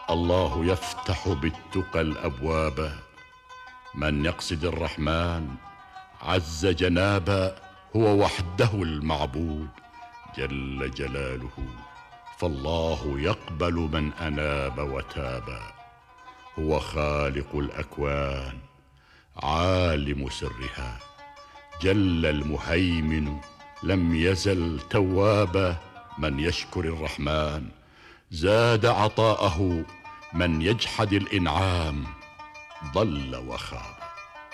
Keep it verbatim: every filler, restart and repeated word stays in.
الله يفتح بالتقى الأبواب، من يقصد الرحمن عز جنابا، هو وحده المعبود جل جلاله، فالله يقبل من أناب وتابا. هو خالق الأكوان عالم سرها، جل المهيمن لم يزل توابا. من يشكر الرحمن زاد عطاءه، من يجحد الإنعام ضل وخاب.